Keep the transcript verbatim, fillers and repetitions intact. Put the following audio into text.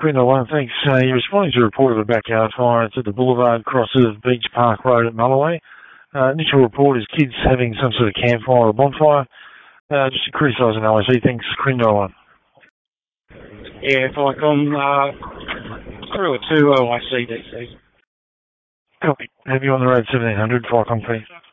Quinn, one, thanks. Uh, you're responding to a report of a backyard fire. It's at the Boulevard crosses of Beach Park Road at Mulloway. Uh, initial report is kids having some sort of campfire or bonfire. Uh, just to criticise an O I C. Thanks, Quinn, one. Yeah, Vicom, uh, through a two O I C D C. Copy. Have you on the road seventeen hundred, Vicom, please?